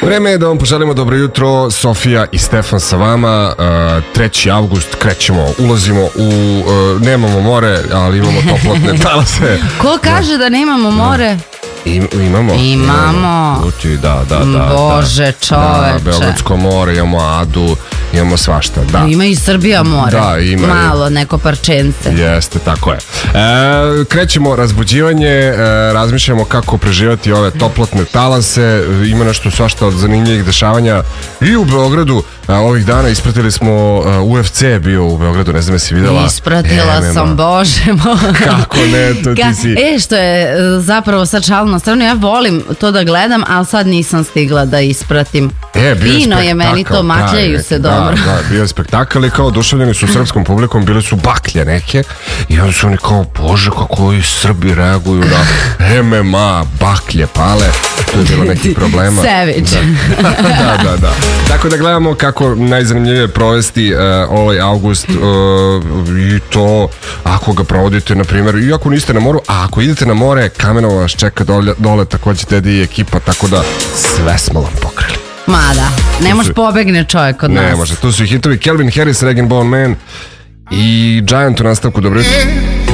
Vreme je da vam poželimo dobro jutro. Sofija i Stefan sa vama. 3. avgust, krećemo, ulazimo u... nemamo more, ali imamo toplotne talase. Ko kaže da nemamo more? Imamo. Da. Bože, čoveče. Da, Beogradsko more, imamo Adu, imamo svašta, da. Ima i Srbija more. Da, ima. Malo, neko parčence. Jeste, tako je. Krećemo razbuđivanje, razmišljamo kako preživati ove toplotne talase, ima nešto svašta od zanimljivih dešavanja i u Beogradu. Ovih dana ispratili smo UFC bio u Beogradu, ne znam jesi videla. Ispratila sam, Bože moj. Kako ne, to ti si. Što je zapravo sad šalno strano, ja volim to da gledam, ali sad nisam stigla da ispratim. Fino je meni to, makljaju se dobro. Da, bio je spektakl i kao oduševljeni su srpskom publikom, bile su baklje neke i onda su oni kao, Bože, kako ovi Srbi reaguju na MMA, baklje, pale. To je bilo nekih problema. Savage. Da. Tako da gledamo kako najzanimljivije provesti ovaj avgust i to ako ga provodite, na primjer, i ako niste na moru, a ako idete na more, Kamenovo vas čeka dole također Teddy i ekipa, tako da sve smo vam pokrili. Mada, ne može pobegne čovjek od nas. Ne može, tu su i hitovi Calvin Harris, Rag & Bone Man i Giant u nastavku. Dobro jutro.